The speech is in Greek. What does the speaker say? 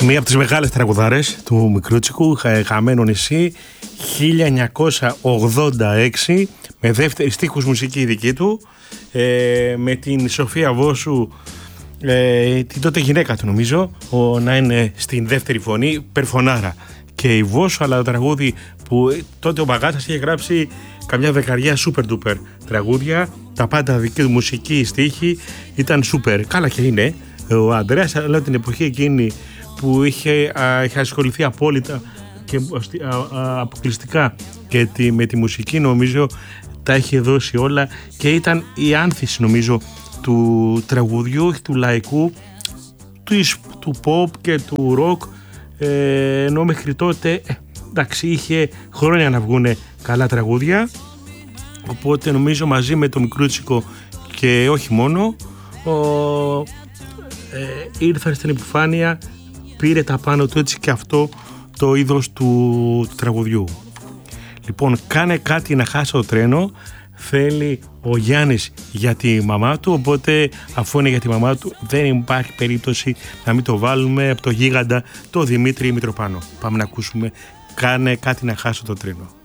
Μία από τις μεγάλες τραγουδάρες του Μικρούτσικου, Χαμένο νησί, 1986, με δεύτερη στίχους μουσική δική του, με την Σοφία Βόσου, την τότε γυναίκα του νομίζω, να είναι στην δεύτερη φωνή, περφωνάρα. Και η Βόσου, αλλά το τραγούδι που τότε ο Μπαγάσας είχε γράψει καμιά δεκαριά super duper τραγούδια, τα πάντα δική του μουσική, στίχη, ήταν super. Καλά και είναι. Ο Ανδρέας, αλλά την εποχή εκείνη που είχε ασχοληθεί απόλυτα και αποκλειστικά και με τη μουσική, νομίζω τα είχε δώσει όλα και ήταν η άνθηση νομίζω του τραγουδιού, του λαϊκού, του pop και του rock, ενώ μέχρι τότε εντάξει, είχε χρόνια να βγουν καλά τραγούδια, οπότε νομίζω μαζί με το Μικρούτσικο και όχι μόνο, ήρθαν στην επιφάνεια, πήρε τα πάνω του έτσι και αυτό το είδος του τραγουδιού. Λοιπόν, κάνε κάτι να χάσω το τρένο, θέλει ο Γιάννης για τη μαμά του, οπότε αφού είναι για τη μαμά του δεν υπάρχει περίπτωση να μην το βάλουμε από το γίγαντα το Δημήτρη Μητροπάνο. Πάμε να ακούσουμε κάνε κάτι να χάσω το τρένο.